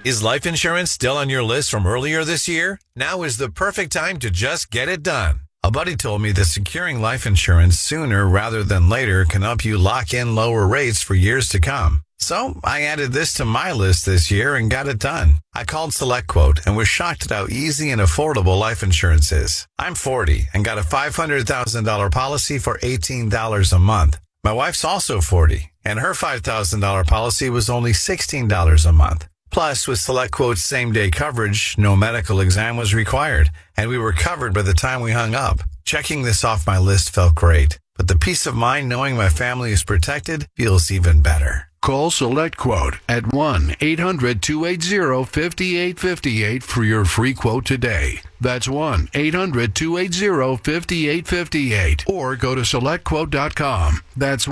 Is life insurance still on your list from earlier this year? Now is the perfect time to just get it done. A buddy told me that securing life insurance sooner rather than later can help you lock in lower rates for years to come. So I added this to my list this year and got it done. I called SelectQuote and was shocked at how easy and affordable life insurance is. I'm 40 and got a $500,000 policy for $18 a month. My wife's also 40 and her $5,000 policy was only $16 a month. Plus, with SelectQuote's same-day coverage, no medical exam was required, and we were covered by the time we hung up. Checking this off my list felt great, but the peace of mind knowing my family is protected feels even better. Call SelectQuote at 1-800-280-5858 for your free quote today. That's 1-800-280-5858. Or go to SelectQuote.com. That's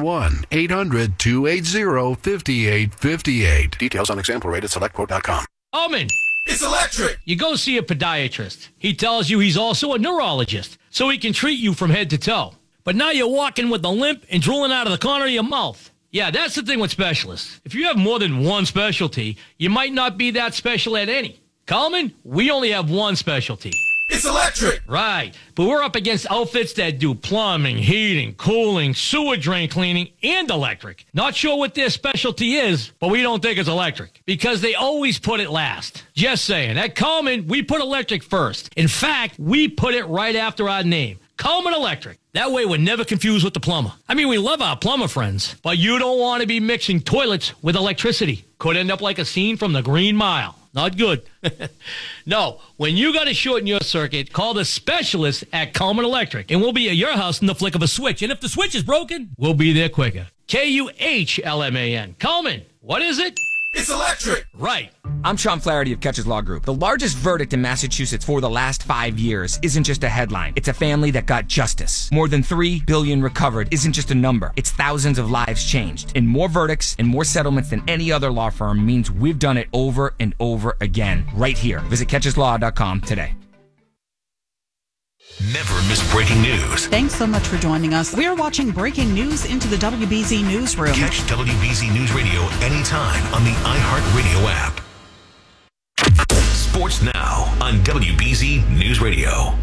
1-800-280-5858. Details on example rate at SelectQuote.com. Omen. It's electric. You go see a podiatrist. He tells you he's also a neurologist, so he can treat you from head to toe. But now you're walking with a limp and drooling out of the corner of your mouth. Yeah, that's the thing with specialists. If you have more than one specialty, you might not be that special at any. Coleman, we only have one specialty. It's electric. Right, but we're up against outfits that do plumbing, heating, cooling, sewer drain cleaning, and electric. Not sure what their specialty is, but we don't think it's electric because they always put it last. Just saying, at Coleman, we put electric first. In fact, we put it right after our name. Coleman Electric. That way we're never confused with the plumber. I mean, we love our plumber friends, but you don't want to be mixing toilets with electricity. Could end up like a scene from the Green Mile. Not good. No, when you got to shorten your circuit, call the specialist at Coleman Electric, and we'll be at your house in the flick of a switch. And if the switch is broken, we'll be there quicker. Kuhlman. Coleman, what is it? It's electric. Right. I'm Sean Flaherty of Catches Law Group. The largest verdict in Massachusetts for the last 5 years isn't just a headline. It's a family that got justice. More than $3 billion recovered isn't just a number. It's thousands of lives changed. And more verdicts and more settlements than any other law firm means we've done it over and over again right here. Visit catcheslaw.com today. Never miss breaking news. Thanks so much for joining us. We're watching breaking news into the WBZ Newsroom. Catch WBZ News Radio anytime on the iHeartRadio app. Sports Now on WBZ News Radio.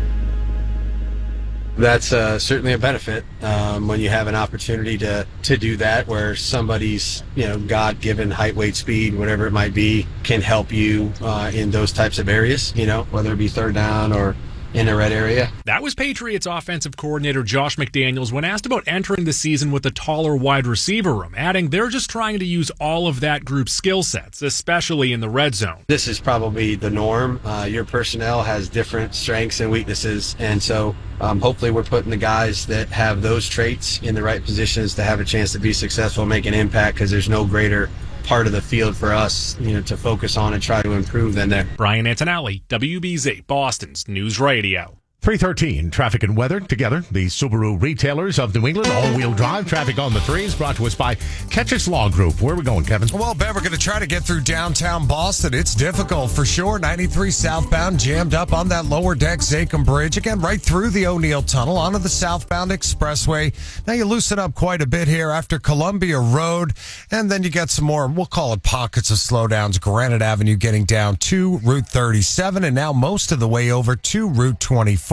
That's certainly a benefit when you have an opportunity to do that, where somebody's God-given height, weight, speed, whatever it might be, can help you in those types of areas. Whether it be third down or in a red area. That was Patriots offensive coordinator Josh McDaniels when asked about entering the season with a taller wide receiver room, adding they're just trying to use all of that group's skill sets, especially in the red zone. This is probably the norm. Your personnel has different strengths and weaknesses, and so hopefully we're putting the guys that have those traits in the right positions to have a chance to be successful, make an impact, because there's no greater part of the field for us, to focus on and try to improve than there. Brian Antonelli, WBZ, Boston's News Radio. 3:13, traffic and weather together. The Subaru retailers of New England, all-wheel drive traffic on the threes, brought to us by Catches Law Group. Where are we going, Kevin? Well, Ben, we're going to try to get through downtown Boston. It's difficult for sure. 93 southbound, jammed up on that lower deck Zakim Bridge. Again, right through the O'Neill Tunnel, onto the southbound expressway. Now you loosen up quite a bit here after Columbia Road, and then you get some more, we'll call it pockets of slowdowns. Granite Avenue getting down to Route 37, and now most of the way over to Route 24.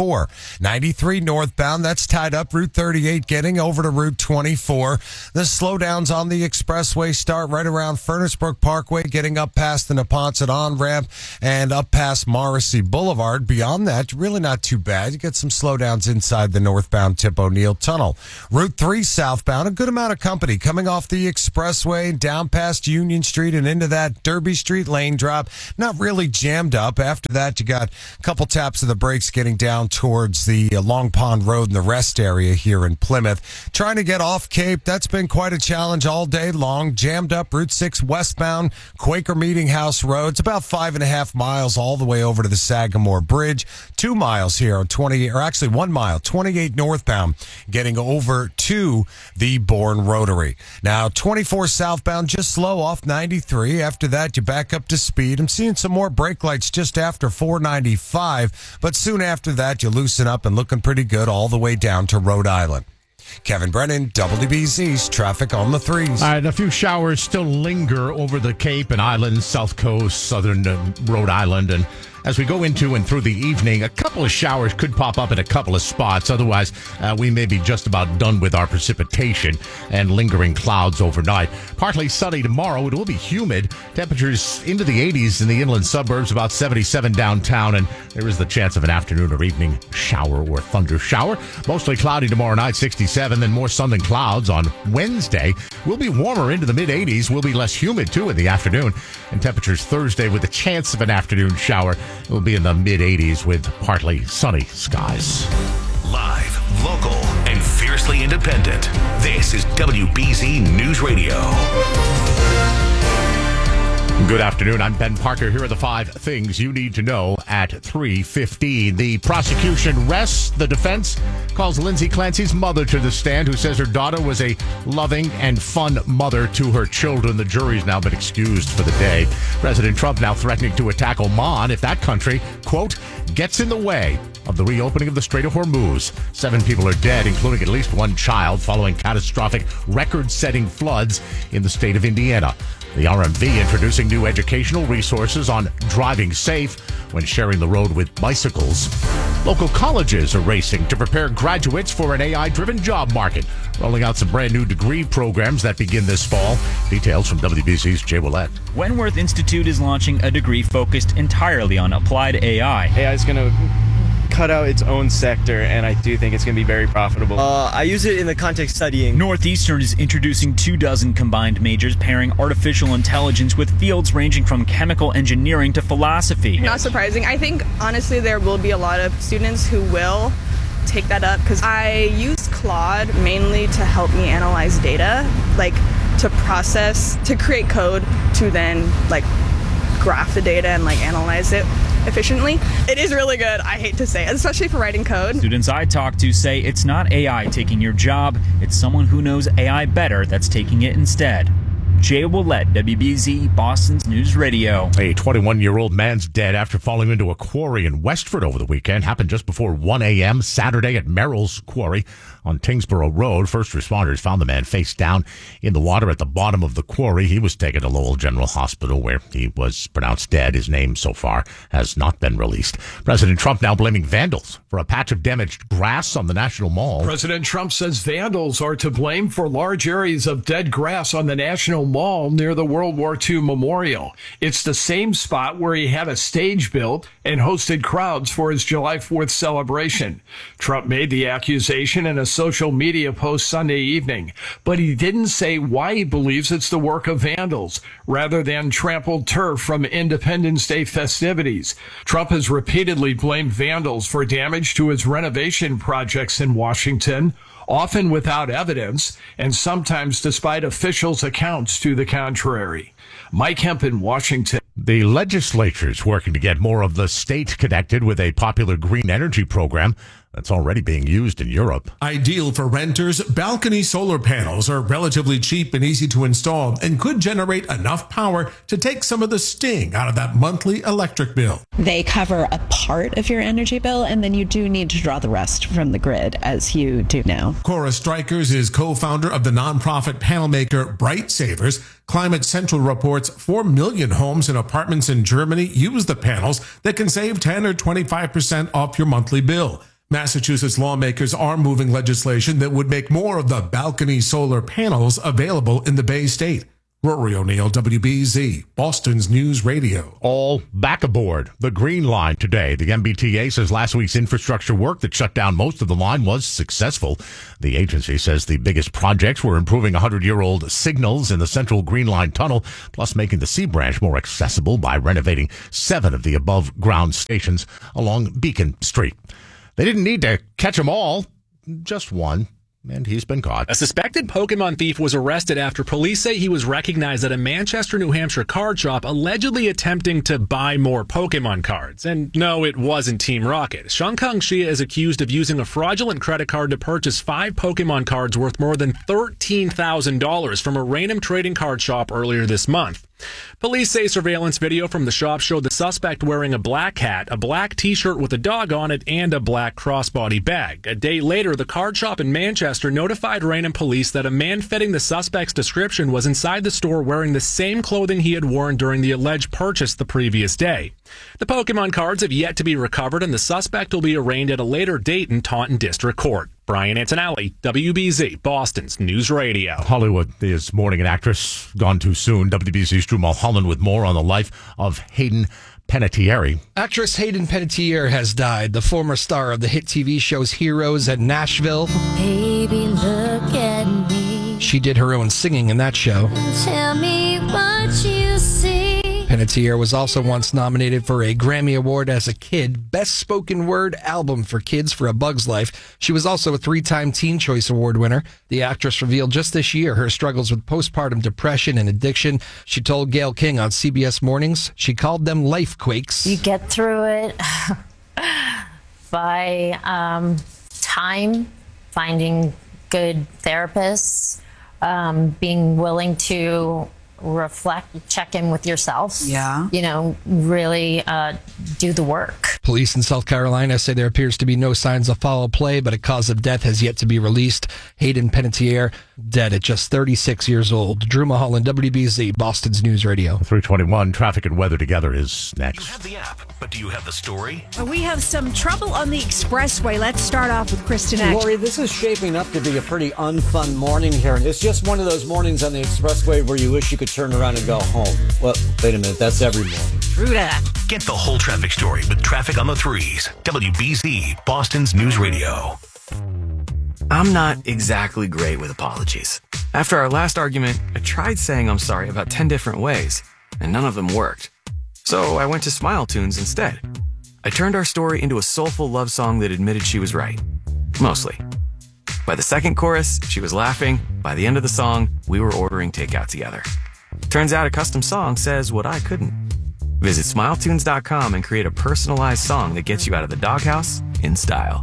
93 northbound, that's tied up. Route 38 getting over to Route 24. The slowdowns on the expressway start right around Furnace Brook Parkway, getting up past the Neponset on-ramp and up past Morrissey Boulevard. Beyond that, really not too bad. You get some slowdowns inside the northbound Tip O'Neill Tunnel. Route 3 southbound, a good amount of company coming off the expressway down past Union Street and into that Derby Street lane drop. Not really jammed up. After that, you got a couple taps of the brakes getting down towards the Long Pond Road and the rest area here in Plymouth. Trying to get off Cape, that's been quite a challenge all day long. Jammed up Route 6 westbound, Quaker Meeting House Road. It's about 5.5 miles all the way over to the Sagamore Bridge. 2 miles here on 1 mile, 28 northbound, getting over to the Bourne Rotary. Now 24 southbound, just slow off 93. After that, you back up to speed. I'm seeing some more brake lights just after 495, but soon after that, you loosen up and looking pretty good all the way down to Rhode Island. Kevin Brennan, WBZ's Traffic on the 3s. All right, a few showers still linger over the Cape and Islands, South Coast, southern Rhode Island, and as we go into and through the evening, a couple of showers could pop up in a couple of spots. Otherwise, we may be just about done with our precipitation and lingering clouds overnight. Partly sunny tomorrow. It will be humid. Temperatures into the 80s in the inland suburbs, about 77 downtown, and there is the chance of an afternoon or evening shower or thunder shower. Mostly cloudy tomorrow night, 67, then more sun than clouds on Wednesday. We'll be warmer into the mid-80s. We'll be less humid, too, in the afternoon. And temperatures Thursday with a chance of an afternoon shower. It will be in the mid-80s with partly sunny skies. Live, local, and fiercely independent. This is WBZ News Radio. Good afternoon. I'm Ben Parker. Here are the 5 things you need to know at 3:15. The prosecution rests. The defense calls Lindsay Clancy's mother to the stand, who says her daughter was a loving and fun mother to her children. The jury's now been excused for the day. President Trump now threatening to attack Oman if that country, quote, gets in the way of the reopening of the Strait of Hormuz. 7 people are dead, including at least 1 child, following catastrophic record-setting floods in the state of Indiana. The RMV introducing new educational resources on driving safe when sharing the road with bicycles. Local colleges are racing to prepare graduates for an AI-driven job market, rolling out some brand new degree programs that begin this fall. Details from WBZ's Jay Willett. Wentworth Institute is launching a degree focused entirely on applied AI. AI is going to cut out its own sector, and I do think it's going to be very profitable. I use it in the context studying. Northeastern is introducing 24 combined majors pairing artificial intelligence with fields ranging from chemical engineering to philosophy. Not surprising. I think, honestly, there will be a lot of students who will take that up because I use Claude mainly to help me analyze data, like to process, to create code, to then like graph the data and like analyze it efficiently. It is really good, I hate to say it, especially for writing code. Students I talk to say it's not AI taking your job, it's someone who knows AI better that's taking it instead. Jay Willett, WBZ, Boston's News Radio. A 21-year-old man's dead after falling into a quarry in Westford over the weekend. Happened just before 1 a.m. Saturday at Merrill's Quarry on Tingsboro Road. First responders found the man face down in the water at the bottom of the quarry. He was taken to Lowell General Hospital, where he was pronounced dead. His name so far has not been released. President Trump now blaming vandals for a patch of damaged grass on the National Mall. President Trump says vandals are to blame for large areas of dead grass on the National Mall near the World War II Memorial. It's the same spot where he had a stage built and hosted crowds for his July 4th celebration. Trump made the accusation in a social media post Sunday evening, but he didn't say why he believes it's the work of vandals rather than trampled turf from Independence Day festivities. Trump has repeatedly blamed vandals for damage to his renovation projects in Washington, often without evidence, and sometimes despite officials' accounts to the contrary. Mike Hemp in Washington. The legislature's working to get more of the state connected with a popular green energy program that's already being used in Europe. Ideal for renters, balcony solar panels are relatively cheap and easy to install and could generate enough power to take some of the sting out of that monthly electric bill. They cover a part of your energy bill, and then you do need to draw the rest from the grid, as you do now. Cora Strikers is co-founder of the nonprofit panel maker Bright Savers. Climate Central reports 4 million homes and apartments in Germany use the panels that can save 10 or 25% off your monthly bill. Massachusetts lawmakers are moving legislation that would make more of the balcony solar panels available in the Bay State. Rory O'Neill, WBZ, Boston's News Radio. All back aboard the Green Line today. The MBTA says last week's infrastructure work that shut down most of the line was successful. The agency says the biggest projects were improving 100-year-old signals in the Central Green Line tunnel, plus making the C Branch more accessible by renovating 7 of the above-ground stations along Beacon Street. They didn't need to catch them all, just one. And he's been caught. A suspected Pokemon thief was arrested after police say he was recognized at a Manchester, New Hampshire card shop, allegedly attempting to buy more Pokemon cards. And no, it wasn't Team Rocket. Shankang Xia is accused of using a fraudulent credit card to purchase 5 Pokemon cards worth more than $13,000 from a random trading card shop earlier this month. Police say surveillance video from the shop showed the suspect wearing a black hat, a black t-shirt with a dog on it, and a black crossbody bag. A day later, the card shop in Manchester notified Raynham police that a man fitting the suspect's description was inside the store wearing the same clothing he had worn during the alleged purchase the previous day. The Pokemon cards have yet to be recovered, and the suspect will be arraigned at a later date in Taunton District Court. Brian Antonelli, WBZ, Boston's News Radio. Hollywood is mourning an actress gone too soon. WBZ's Drew Mulholland with more on the life of Hayden Panettiere. Actress Hayden Panettiere has died, the former star of the hit TV shows Heroes and Nashville. Baby, look at me. She did her own singing in that show. Tell me what you see. Panettiere was also once nominated for a Grammy Award as a kid, Best Spoken Word Album for Kids for A Bug's Life. She was also a 3-time Teen Choice Award winner. The actress revealed just this year her struggles with postpartum depression and addiction. She told Gayle King on CBS Mornings she called them life quakes. You get through it by time, finding good therapists, being willing to reflect, check in with yourself. Yeah. Really do the work. Police in South Carolina say there appears to be no signs of foul play, but a cause of death has yet to be released. Hayden Panettiere, dead at just 36 years old. Drew Mulholland, WBZ, Boston's News Radio. 321, traffic and weather together is next. You have the app, but do you have the story? We have some trouble on the expressway. Let's start off with Kristen Act. Lori, this is shaping up to be a pretty unfun morning here. It's just one of those mornings on the expressway where you wish you could turn around and go home. Well, wait a minute, that's every morning. True that. Get the whole traffic story with Traffic on the Threes. WBZ, Boston's News Radio. I'm not exactly great with apologies. After our last argument, I tried saying I'm sorry about 10 different ways, and none of them worked. So I went to Smile Tunes instead. I turned our story into a soulful love song that admitted she was right. Mostly. By the second chorus, she was laughing. By the end of the song, we were ordering takeout together. Turns out a custom song says what I couldn't. Visit SmileTunes.com and create a personalized song that gets you out of the doghouse in style.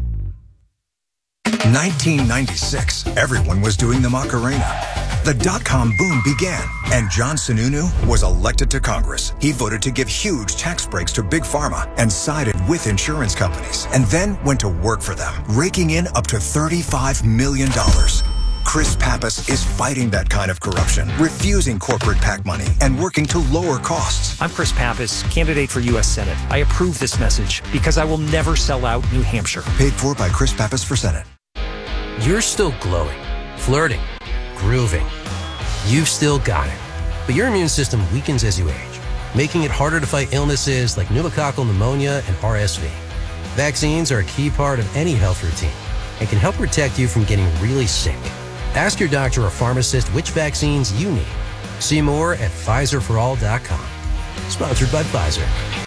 1996, everyone was doing the Macarena. The dot-com boom began, and John Sununu was elected to Congress. He voted to give huge tax breaks to Big Pharma and sided with insurance companies, and then went to work for them, raking in up to $35 million. Chris Pappas is fighting that kind of corruption, refusing corporate PAC money, and working to lower costs. I'm Chris Pappas, candidate for U.S. Senate. I approve this message because I will never sell out New Hampshire. Paid for by Chris Pappas for Senate. You're still glowing, flirting, grooving. You've still got it. But your immune system weakens as you age, making it harder to fight illnesses like pneumococcal pneumonia and RSV. Vaccines are a key part of any health routine and can help protect you from getting really sick. Ask your doctor or pharmacist which vaccines you need. See more at PfizerForAll.com. Sponsored by Pfizer.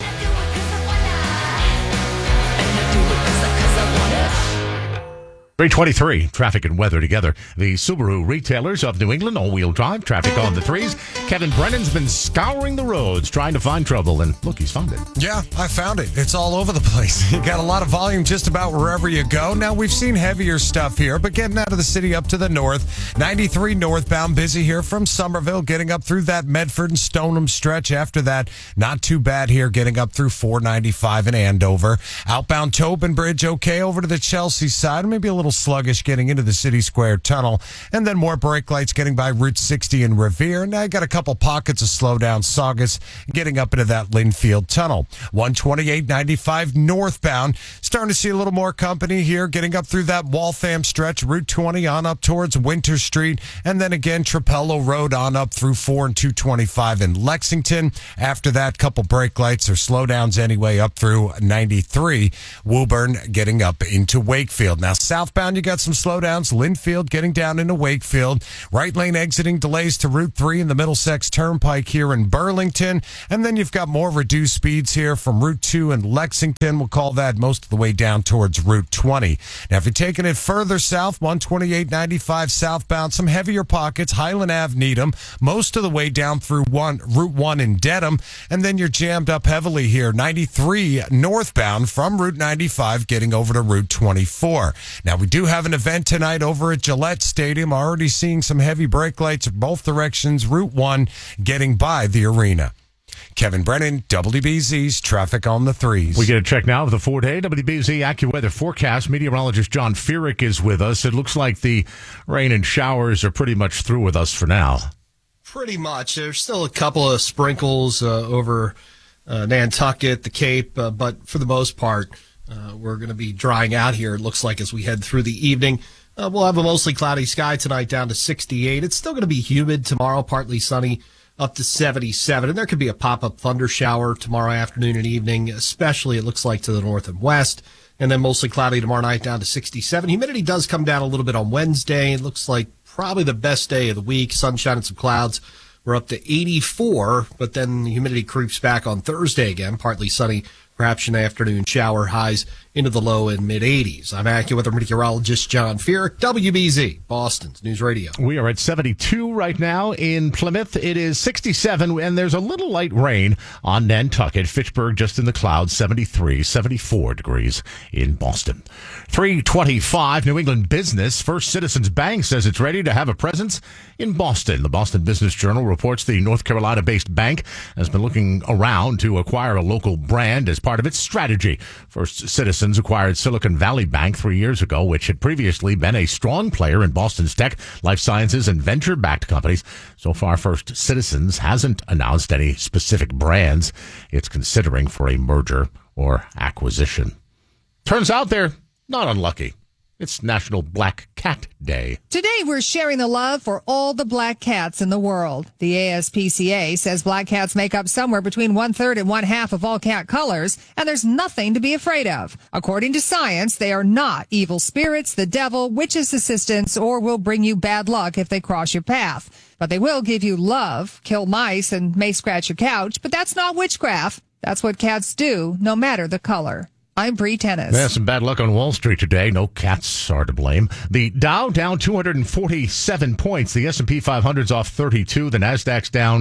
323, traffic and weather together. The Subaru retailers of New England, all-wheel drive, traffic on the threes. Kevin Brennan's been scouring the roads, trying to find trouble, and look, he's found it. Yeah, I found it. It's all over the place. You got a lot of volume just about wherever you go. Now, we've seen heavier stuff here, but getting out of the city up to the north, 93 northbound, busy here from Somerville, getting up through that Medford and Stoneham stretch. After that, not too bad here, getting up through 495 in Andover. Outbound Tobin Bridge, okay, over to the Chelsea side, maybe a little sluggish getting into the City Square Tunnel, and then more brake lights getting by Route 60 in Revere. Now you got a couple pockets of slowdown, Saugus getting up into that Linfield Tunnel. 128.95 northbound, starting to see a little more company here, getting up through that Waltham stretch, Route 20 on up towards Winter Street, and then again Trapello Road on up through 4 and 225 in Lexington. After that, couple brake lights or slowdowns anyway up through 93. Woburn getting up into Wakefield. Now southbound, you got some slowdowns. Linfield getting down into Wakefield. Right lane exiting delays to Route 3 in the Middlesex Turnpike here in Burlington. And then you've got more reduced speeds here from Route 2 in Lexington. We'll call that most of the way down towards Route 20. Now, if you're taking it further south, 128.95 southbound, some heavier pockets, Highland Ave, Needham, most of the way down through Route 1 in Dedham. And then you're jammed up heavily here, 93 northbound from Route 95 getting over to Route 24. Now, we We do have an event tonight over at Gillette Stadium. Already seeing some heavy brake lights both directions. Route 1 getting by the arena. Kevin Brennan, WBZ's Traffic on the Threes. We get a check now of the 4-day WBZ AccuWeather forecast. Meteorologist John Feerick is with us. It looks like the rain and showers are pretty much through with us for now. Pretty much. There's still a couple of sprinkles over Nantucket, the Cape, but for the most part, we're going to be drying out here, it looks like, as we head through the evening. We'll have a mostly cloudy sky tonight down to 68. It's still going to be humid tomorrow, partly sunny, up to 77. And there could be a pop-up thunder shower tomorrow afternoon and evening, especially, it looks like, to the north and west. And then mostly cloudy tomorrow night down to 67. Humidity does come down a little bit on Wednesday. It looks like probably the best day of the week. Sunshine and some clouds. We're up to 84, but then the humidity creeps back on Thursday again, partly sunny, perhaps an afternoon shower, highs into the low and mid-80s. I'm AccuWeather meteorologist John Feerick, WBZ, Boston's News Radio. We are at 72 right now in Plymouth. It is 67, and there's a little light rain on Nantucket. Fitchburg just in the clouds, 73, 74 degrees in Boston. 325, New England Business. First Citizens Bank says it's ready to have a presence in Boston. The Boston Business Journal reports the North Carolina-based bank has been looking around to acquire a local brand as part of its strategy. First Citizens acquired Silicon Valley Bank 3 years ago, which had previously been a strong player in Boston's tech, life sciences, and venture-backed companies. So far, First Citizens hasn't announced any specific brands it's considering for a merger or acquisition. Turns out they're not unlucky. It's National Black Cat Day. Today, we're sharing the love for all the black cats in the world. The ASPCA says black cats make up somewhere between 1/3 and 1/2 of all cat colors, and there's nothing to be afraid of. According to science, they are not evil spirits, the devil, witches' assistants, or will bring you bad luck if they cross your path. But they will give you love, kill mice, and may scratch your couch. But that's not witchcraft. That's what cats do, no matter the color. I'm Bree Tennis. Yeah, some bad luck on Wall Street today. No cats are to blame. The Dow down 247 points. The S&P 500's off 32. The Nasdaq's down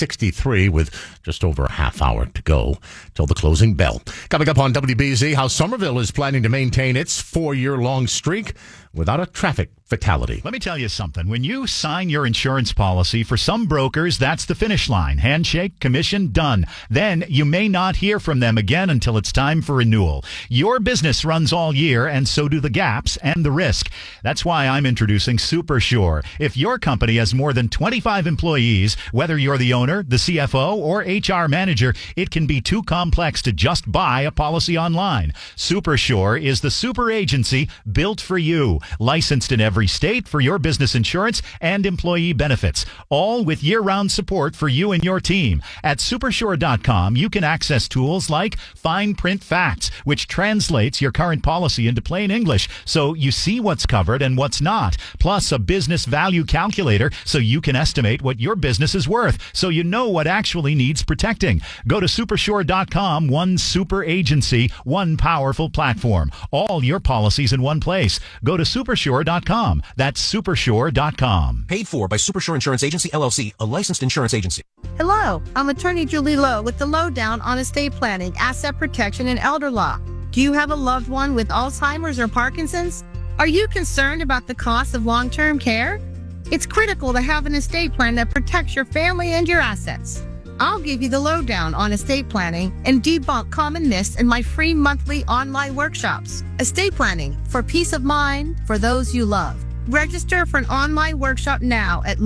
63 with just over a half hour to go till the closing bell. Coming up on WBZ, how Somerville is planning to maintain its 4-year-long streak without a traffic fatality. Let me tell you something. When you sign your insurance policy, for some brokers, that's the finish line. Handshake, commission, done. Then you may not hear from them again until it's time for renewal. Your business runs all year, and so do the gaps and the risk. That's why I'm introducing SuperSure. If your company has more than 25 employees, whether you're the owner, the CFO, or HR manager, it can be too complex to just buy a policy online. SuperSure is the super agency built for you. Licensed in every state for your business insurance and employee benefits, all with year-round support for you and your team. At Supersure.com, you can access tools like Fine Print Facts, which translates your current policy into plain English so you see what's covered and what's not, plus a business value calculator so you can estimate what your business is worth so you know what actually needs protecting. Go to Supersure.com, one super agency, one powerful platform. All your policies in one place. Go to Supersure.com. That's Supersure.com. Paid for by Supersure Insurance Agency, LLC, a licensed insurance agency. Hello, I'm attorney Julie Lowe with the Lowdown on Estate Planning, Asset Protection, and Elder Law. Do you have a loved one with Alzheimer's or Parkinson's? Are you concerned about the cost of long-term care? It's critical to have an estate plan that protects your family and your assets. I'll give you the lowdown on estate planning and debunk common myths in my free monthly online workshops. Estate planning for peace of mind for those you love. Register for an online workshop now at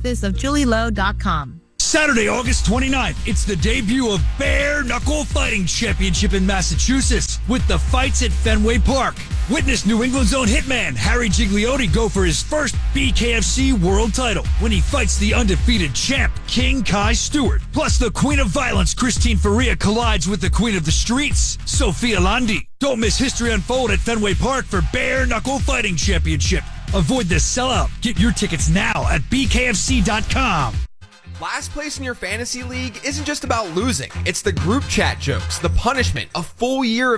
lawofficeofjulielowe.com. Saturday, August 29th, it's the debut of Bare Knuckle Fighting Championship in Massachusetts with the fights at Fenway Park. Witness New England's own hitman Harry Gigliotti go for his first BKFC world title when he fights the undefeated champ King Kai Stewart. Plus, the Queen of Violence Christine Faria collides with the Queen of the Streets Sophia Landi. Don't miss history unfold at Fenway Park for Bare Knuckle Fighting Championship. Avoid the sellout. Get your tickets now at bkfc.com. Last place in your fantasy league isn't just about losing. It's the group chat jokes, the punishment, a full year of